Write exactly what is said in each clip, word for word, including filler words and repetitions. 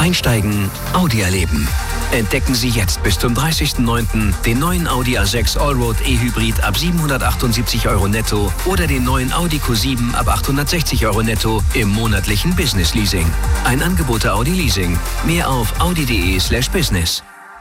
Einsteigen, Audi erleben. Entdecken Sie jetzt bis zum dreißigsten neunten den neuen Audi A sechs Allroad E-Hybrid ab siebenhundertachtundsiebzig Euro netto oder den neuen Audi Q sieben ab achthundertsechzig Euro netto im monatlichen Business Leasing. Ein Angebot der Audi Leasing. Mehr auf audi.de slash business.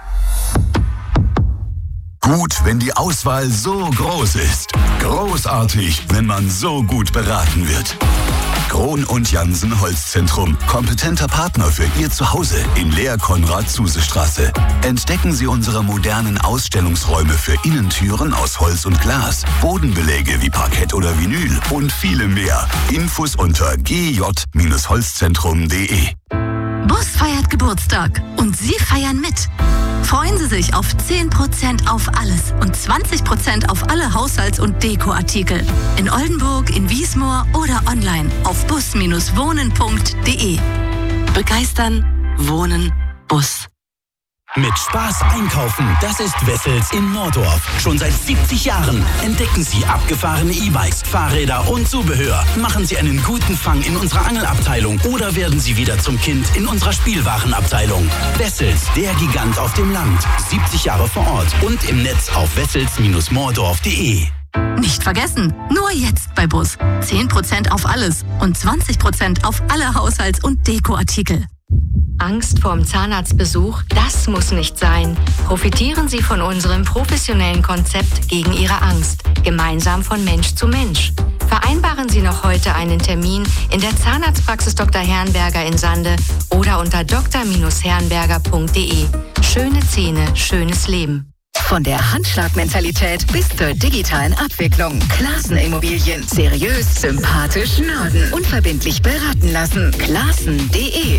Gut, wenn die Auswahl so groß ist. Großartig, wenn man so gut beraten wird. Krohn und Jansen Holzzentrum. Kompetenter Partner für Ihr Zuhause in Lehr-Konrad-Zuse-Straße. Entdecken Sie unsere modernen Ausstellungsräume für Innentüren aus Holz und Glas, Bodenbeläge wie Parkett oder Vinyl und viele mehr. Infos unter g j Bindestrich holzzentrum punkt de. Bus feiert Geburtstag und Sie feiern mit. Freuen Sie sich auf zehn Prozent auf alles und zwanzig Prozent auf alle Haushalts- und Dekoartikel. In Oldenburg, in Wiesmoor oder online auf bus Bindestrich wohnen punkt de. Begeistern, wohnen, Bus. Mit Spaß einkaufen, das ist Wessels in Mordorf. Schon seit siebzig Jahren entdecken Sie abgefahrene E-Bikes, Fahrräder und Zubehör. Machen Sie einen guten Fang in unserer Angelabteilung oder werden Sie wieder zum Kind in unserer Spielwarenabteilung. Wessels, der Gigant auf dem Land. siebzig Jahre vor Ort und im Netz auf wessels Bindestrich mordorf punkt de. Nicht vergessen, nur jetzt bei Bus. zehn Prozent auf alles und zwanzig Prozent auf alle Haushalts- und Dekoartikel. Angst vorm Zahnarztbesuch? Das muss nicht sein. Profitieren Sie von unserem professionellen Konzept gegen Ihre Angst. Gemeinsam von Mensch zu Mensch. Vereinbaren Sie noch heute einen Termin in der Zahnarztpraxis Doktor Herrenberger in Sande oder unter d r Bindestrich herrenberger punkt de. Schöne Zähne, schönes Leben. Von der Handschlagmentalität bis zur digitalen Abwicklung. Klaassen Immobilien. Seriös, sympathisch, Norden. Unverbindlich beraten lassen. Klaassen punkt de.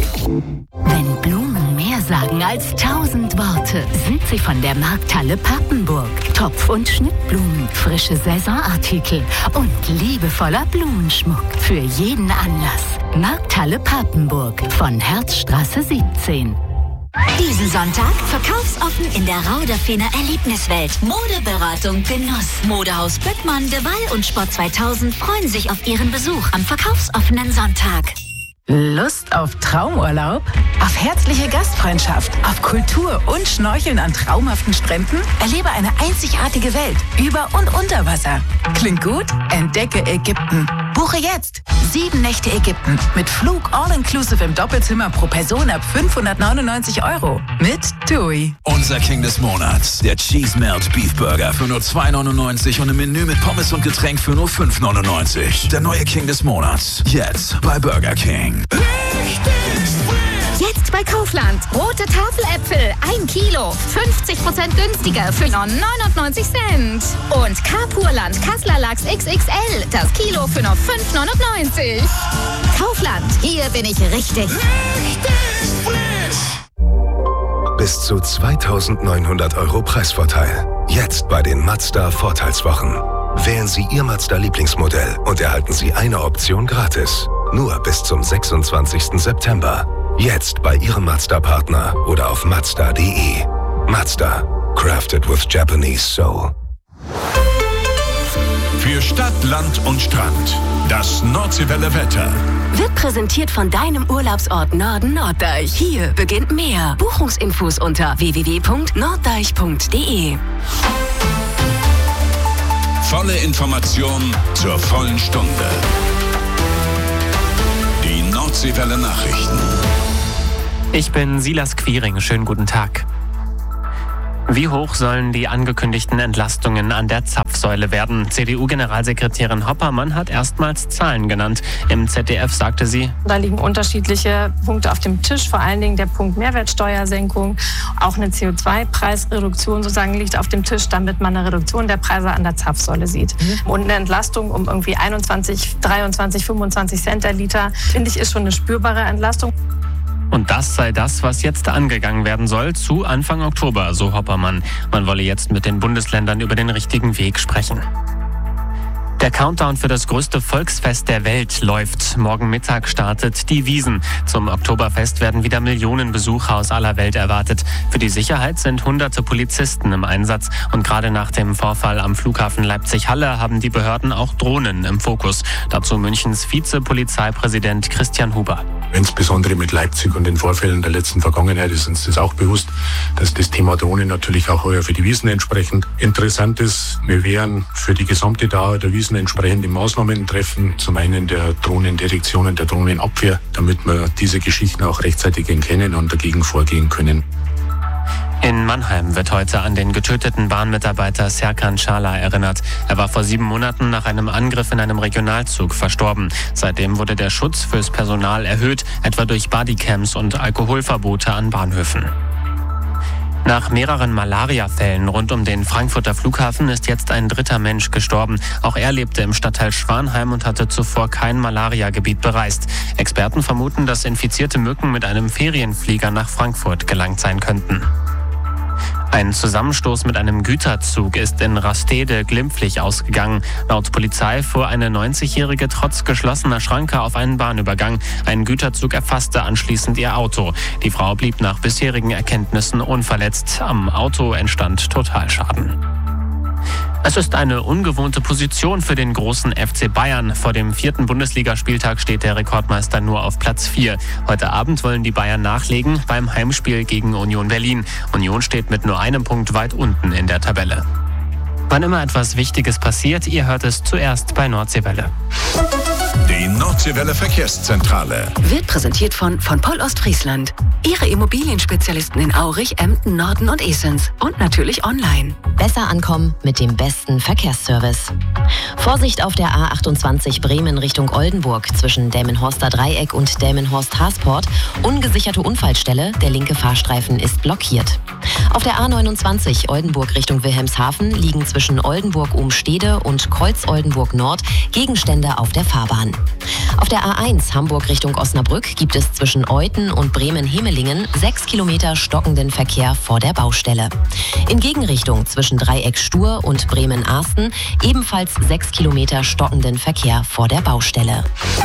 Wenn Blumen mehr sagen als tausend Worte, sind sie von der Markthalle Papenburg. Topf- und Schnittblumen, frische Saisonartikel und liebevoller Blumenschmuck für jeden Anlass. Markthalle Papenburg von Herzstraße siebzehn. Diesen Sonntag verkaufsoffen in der Rauderfener Erlebniswelt. Modeberatung Genuss. Modehaus Böckmann, De Waal und Sport zweitausend freuen sich auf Ihren Besuch am verkaufsoffenen Sonntag. Lust auf Traumurlaub? Auf herzliche Gastfreundschaft? Auf Kultur und Schnorcheln an traumhaften Stränden? Erlebe eine einzigartige Welt über und unter Wasser. Klingt gut? Entdecke Ägypten. Buche jetzt sieben Nächte Ägypten mit Flug all-inclusive im Doppelzimmer pro Person ab fünfhundertneunundneunzig Euro mit TUI. Unser King des Monats, der Cheese Melt Beef Burger für nur zwei neunundneunzig und ein Menü mit Pommes und Getränk für nur fünf neunundneunzig. Der neue King des Monats, jetzt bei Burger King. Jetzt bei Kaufland. Rote Tafeläpfel, ein Kilo. fünfzig Prozent günstiger für nur neunundneunzig Cent. Und Carpurland Kassler Lachs X X L. Das Kilo für nur fünf neunundneunzig. Kaufland, hier bin ich richtig. Richtig frisch. Bis zu zweitausendneunhundert Euro Preisvorteil. Jetzt bei den Mazda Vorteilswochen. Wählen Sie Ihr Mazda-Lieblingsmodell und erhalten Sie eine Option gratis. Nur bis zum sechsundzwanzigsten September. Jetzt bei Ihrem Mazda-Partner oder auf mazda punkt de. Mazda. Crafted with Japanese Soul. Für Stadt, Land und Strand. Das Nordseewelle Wetter. Wird präsentiert von deinem Urlaubsort Norden Norddeich. Hier beginnt mehr. Buchungsinfos unter w w w punkt norddeich punkt de. Volle Information zur vollen Stunde. Die Nordseewelle Nachrichten. Ich bin Silas Quiring. Schönen guten Tag. Wie hoch sollen die angekündigten Entlastungen an der Zapfsäule werden? C D U-Generalsekretärin Hoppermann hat erstmals Zahlen genannt. Im Z D F sagte sie: Da liegen unterschiedliche Punkte auf dem Tisch, vor allen Dingen der Punkt Mehrwertsteuersenkung. Auch eine C O zwei Preisreduktion sozusagen liegt auf dem Tisch, damit man eine Reduktion der Preise an der Zapfsäule sieht. Mhm. Und eine Entlastung um irgendwie einundzwanzig, dreiundzwanzig, fünfundzwanzig Cent der Liter, finde ich, ist schon eine spürbare Entlastung. Und das sei das, was jetzt angegangen werden soll, zu Anfang Oktober, so Hoppermann. Man wolle jetzt mit den Bundesländern über den richtigen Weg sprechen. Der Countdown für das größte Volksfest der Welt läuft. Morgen Mittag startet die Wiesn. Zum Oktoberfest werden wieder Millionen Besucher aus aller Welt erwartet. Für die Sicherheit sind hunderte Polizisten im Einsatz. Und gerade nach dem Vorfall am Flughafen Leipzig-Halle haben die Behörden auch Drohnen im Fokus. Dazu Münchens Vizepolizeipräsident Christian Huber. Insbesondere mit Leipzig und den Vorfällen der letzten Vergangenheit ist uns das auch bewusst, dass das Thema Drohnen natürlich auch heuer für die Wiesn entsprechend interessant ist. Wir werden für die gesamte Dauer der Wiesn entsprechende Maßnahmen treffen. Zum einen der Drohnendetektion und der Drohnenabwehr, damit wir diese Geschichten auch rechtzeitig erkennen und dagegen vorgehen können. In Mannheim wird heute an den getöteten Bahnmitarbeiter Serkan Çağlar erinnert. Er war vor sieben Monaten nach einem Angriff in einem Regionalzug verstorben. Seitdem wurde der Schutz fürs Personal erhöht, etwa durch Bodycams und Alkoholverbote an Bahnhöfen. Nach mehreren Malariafällen rund um den Frankfurter Flughafen ist jetzt ein dritter Mensch gestorben. Auch er lebte im Stadtteil Schwanheim und hatte zuvor kein Malariagebiet bereist. Experten vermuten, dass infizierte Mücken mit einem Ferienflieger nach Frankfurt gelangt sein könnten. Ein Zusammenstoß mit einem Güterzug ist in Rastede glimpflich ausgegangen. Laut Polizei fuhr eine neunzigjährige trotz geschlossener Schranke auf einen Bahnübergang. Ein Güterzug erfasste anschließend ihr Auto. Die Frau blieb nach bisherigen Erkenntnissen unverletzt. Am Auto entstand Totalschaden. Es ist eine ungewohnte Position für den großen F C Bayern. Vor dem vierten Bundesligaspieltag steht der Rekordmeister nur auf Platz vier. Heute Abend wollen die Bayern nachlegen beim Heimspiel gegen Union Berlin. Union steht mit nur einem Punkt weit unten in der Tabelle. Wann immer etwas Wichtiges passiert, ihr hört es zuerst bei Nordseewelle. Die Nordseewelle Verkehrszentrale wird präsentiert von von Poll Ostfriesland. Ihre Immobilienspezialisten in Aurich, Emden, Norden und Esens. Und natürlich online. Besser ankommen mit dem besten Verkehrsservice. Vorsicht auf der A achtundzwanzig Bremen Richtung Oldenburg zwischen Delmenhorster Dreieck und Delmenhorst-Hasport. Ungesicherte Unfallstelle, der linke Fahrstreifen ist blockiert. Auf der A neunundzwanzig Oldenburg Richtung Wilhelmshaven liegen zwischen Oldenburg-Umstede und Kreuz-Oldenburg-Nord Gegenstände auf der Fahrbahn. Auf der A eins Hamburg Richtung Osnabrück gibt es zwischen Euthen und Bremen-Hemelingen sechs Kilometer stockenden Verkehr vor der Baustelle. In Gegenrichtung zwischen Dreieck Stur und Bremen-Arsten ebenfalls sechs Kilometer stockenden Verkehr vor der Baustelle.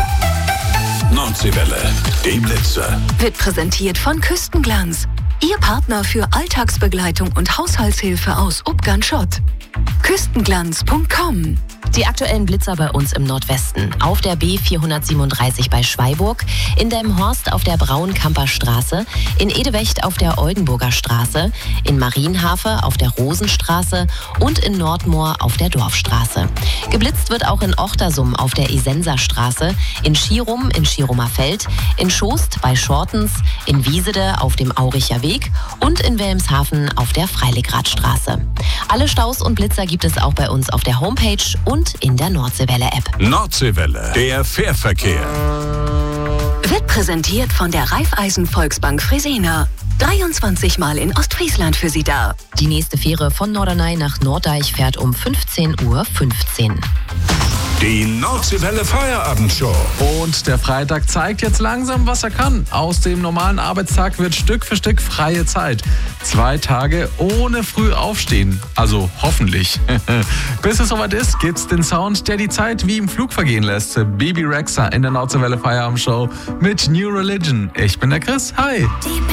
Nordseewelle, die Blitzer. Wird präsentiert von Küstenglanz. Ihr Partner für Alltagsbegleitung und Haushaltshilfe aus Upgan-Schott. Küstenglanz punkt com. Die aktuellen Blitzer bei uns im Nordwesten. Auf der B vierhundertsiebenunddreißig bei Schweiburg, in Delmenhorst auf der Braunkamper Straße, in Edewecht auf der Oldenburger Straße, in Marienhafe auf der Rosenstraße und in Nordmoor auf der Dorfstraße. Geblitzt wird auch in Ochtersum auf der Esenser Straße, in Schierum in Schierumer Feld, in Schost bei Schortens, in Wiesede auf dem Auricher Weg und in Wilhelmshaven auf der Freiligradstraße. Alle Staus und Blitzer gibt es auch bei uns auf der Homepage und in der Nordseewelle-App. Nordseewelle, der Fährverkehr. Wird präsentiert von der Raiffeisen Volksbank Fresenius. dreiundzwanzig Mal in Ostfriesland für Sie da. Die nächste Fähre von Norderney nach Norddeich fährt um fünfzehn Uhr fünfzehn. Die Nordseewelle Feierabendshow. Und der Freitag zeigt jetzt langsam, was er kann. Aus dem normalen Arbeitstag wird Stück für Stück freie Zeit. Zwei Tage ohne früh aufstehen. Also hoffentlich. Bis es soweit ist, gibt's den Sound, der die Zeit wie im Flug vergehen lässt. Bebe Rexha in der Nordseewelle Feierabendshow mit New Religion. Ich bin der Chris. Hi.